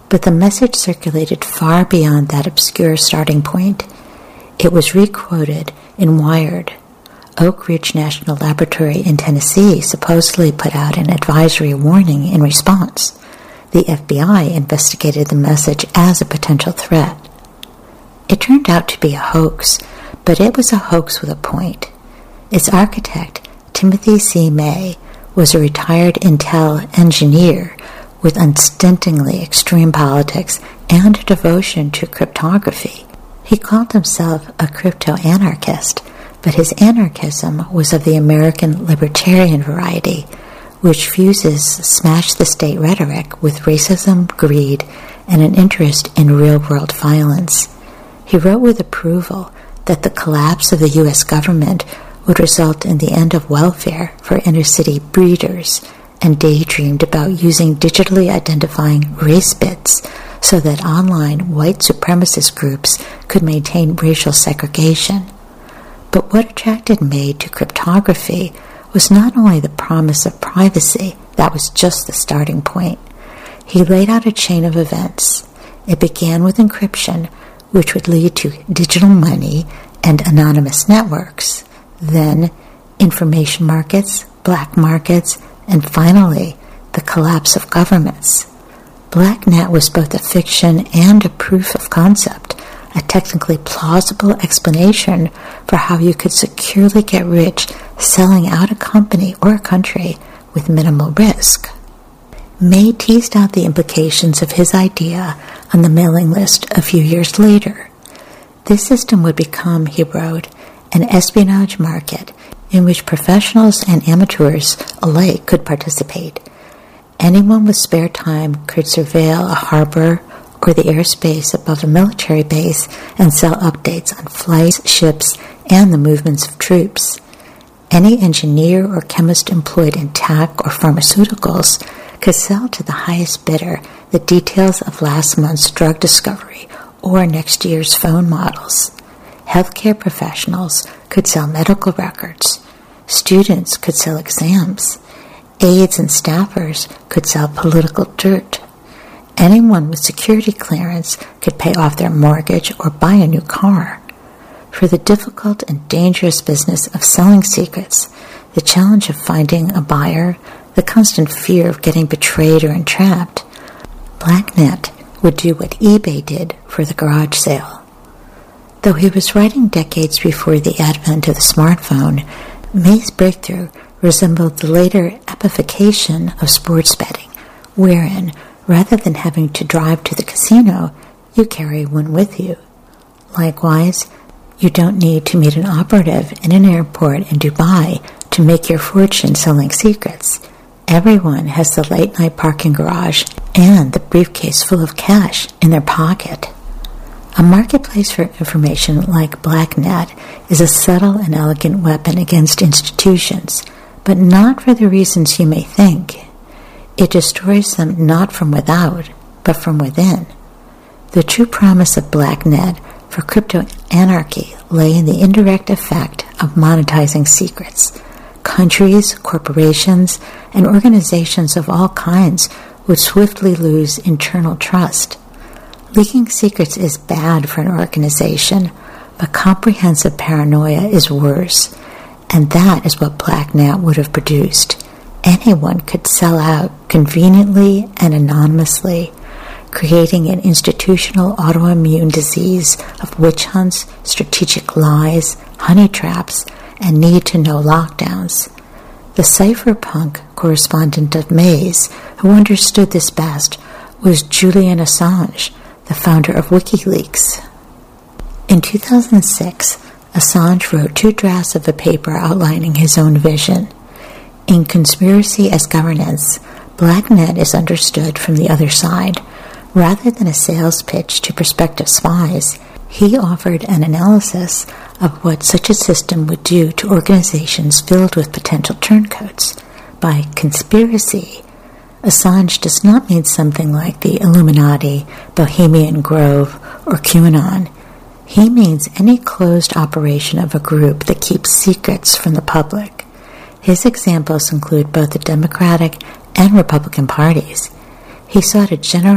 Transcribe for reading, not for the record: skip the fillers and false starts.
But the message circulated far beyond that obscure starting point. It was requoted in Wired. Oak Ridge National Laboratory in Tennessee supposedly put out an advisory warning in response. The FBI investigated the message as a potential threat. It turned out to be a hoax, but it was a hoax with a point. Its architect, Timothy C. May, was a retired Intel engineer with unstintingly extreme politics and a devotion to cryptography. He called himself a crypto-anarchist, but his anarchism was of the American libertarian variety, which fuses smash-the-state rhetoric with racism, greed, and an interest in real-world violence. He wrote with approval that the collapse of the U.S. government would result in the end of welfare for inner-city breeders, and daydreamed about using digitally identifying race bits so that online white supremacist groups could maintain racial segregation. But what attracted May to cryptography was not only the promise of privacy, that was just the starting point. He laid out a chain of events. It began with encryption, which would lead to digital money and anonymous networks. Then, information markets, black markets, and finally, the collapse of governments. BlackNet was both a fiction and a proof of concept, a technically plausible explanation for how you could securely get rich selling out a company or a country with minimal risk. May teased out the implications of his idea on the mailing list a few years later. This system would become, he wrote, an espionage market in which professionals and amateurs alike could participate. Anyone with spare time could surveil a harbor or the airspace above a military base and sell updates on flights, ships, and the movements of troops. Any engineer or chemist employed in tech or pharmaceuticals could sell to the highest bidder the details of last month's drug discovery or next year's phone models. Healthcare professionals could sell medical records. Students could sell exams. Aides and staffers could sell political dirt. Anyone with security clearance could pay off their mortgage or buy a new car. For the difficult and dangerous business of selling secrets, the challenge of finding a buyer, the constant fear of getting betrayed or entrapped, BlackNet would do what eBay did for the garage sale. Though he was writing decades before the advent of the smartphone, May's breakthrough resembled the later appification of sports betting, wherein, rather than having to drive to the casino, you carry one with you. Likewise, you don't need to meet an operative in an airport in Dubai to make your fortune selling secrets. Everyone has the late-night parking garage and the briefcase full of cash in their pocket. A marketplace for information like BlackNet is a subtle and elegant weapon against institutions, but not for the reasons you may think. It destroys them not from without, but from within. The true promise of BlackNet for crypto-anarchy lay in the indirect effect of monetizing secrets. Countries, corporations, and organizations of all kinds would swiftly lose internal trust. Leaking secrets is bad for an organization, but comprehensive paranoia is worse, and that is what BlackNet would have produced. Anyone could sell out conveniently and anonymously, creating an institutional autoimmune disease of witch hunts, strategic lies, honey traps, and need-to-know lockdowns. The cypherpunk correspondent of Maze, who understood this best, was Julian Assange, the founder of WikiLeaks. In 2006, Assange wrote 2 drafts of a paper outlining his own vision. In Conspiracy as Governance, BlackNet is understood from the other side. Rather than a sales pitch to prospective spies, he offered an analysis of what such a system would do to organizations filled with potential turncoats. By conspiracy, Assange does not mean something like the Illuminati, Bohemian Grove, or QAnon. He means any closed operation of a group that keeps secrets from the public. His examples include both the Democratic and Republican parties. He sought a general